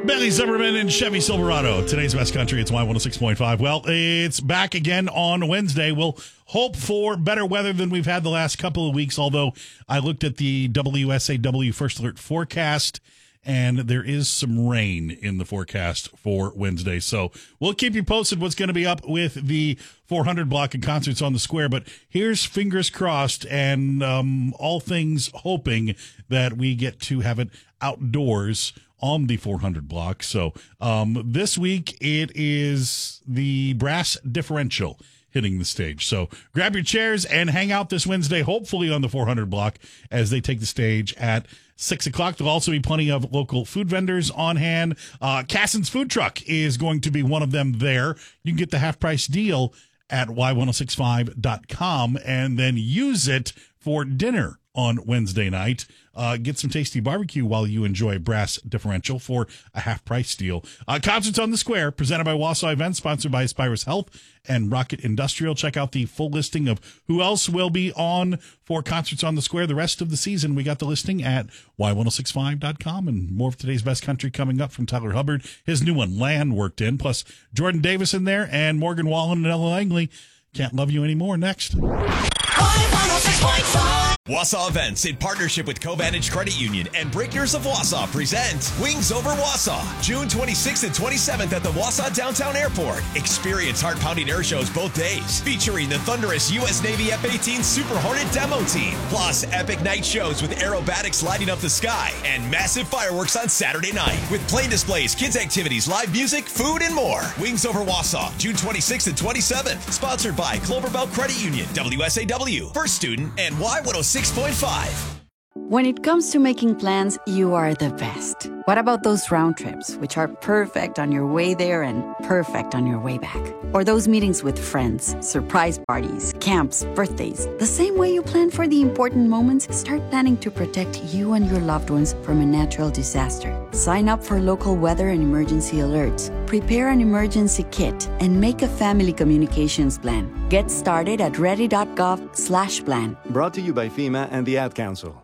Benny Zimmerman and Chevy Silverado. Today's Best Country, it's Y106.5. Well, it's back again on Wednesday. We'll hope for better weather than we've had the last couple of weeks, although I looked at the WSAW First Alert forecast, and there is some rain in the forecast for Wednesday. So we'll keep you posted what's going to be up with the 400 block and concerts on the square. But here's fingers crossed and all things hoping that we get to have it outdoors on the 400 block. So this week it is the Brass Differential hitting the stage. So grab your chairs and hang out this Wednesday, hopefully on the 400 block, as they take the stage at 6 o'clock. There'll also be plenty of local food vendors on hand. Cassin's Food Truck is going to be one of them there. You can get the half-price deal at y1065.com and then use it for dinner on Wednesday night. Get some tasty barbecue while you enjoy Brass Differential for a half-price deal. Concerts on the Square, presented by Wausau Events, sponsored by Aspirus Health and Rocket Industrial. Check out the full listing of who else will be on for Concerts on the Square the rest of the season. We got the listing at y1065.com, and more of today's Best Country coming up from Tyler Hubbard. His new one, Land, worked in, plus Jordan Davis in there, and Morgan Wallen and Ella Langley. Can't Love You Anymore next. Wausau Events, in partnership with Covantage Credit Union and Breakers of Wausau, present Wings Over Wausau, June 26th and 27th at the Wausau Downtown Airport. Experience heart-pounding air shows both days, featuring the thunderous U.S. Navy F-18 Super Hornet demo team, plus epic night shows with aerobatics lighting up the sky, and massive fireworks on Saturday night, with plane displays, kids activities, live music, food, and more. Wings Over Wausau, June 26th and 27th, sponsored by Cloverbelt Credit Union, WSAW, First Student, and Y106.5. When it comes to making plans, you are the best. What about those round trips, which are perfect on your way there and perfect on your way back? Or those meetings with friends, surprise parties, camps, birthdays. The same way you plan for the important moments, start planning to protect you and your loved ones from a natural disaster. Sign up for local weather and emergency alerts. Prepare an emergency kit and make a family communications plan. Get started at ready.gov/plan. Brought to you by FEMA and the Ad Council.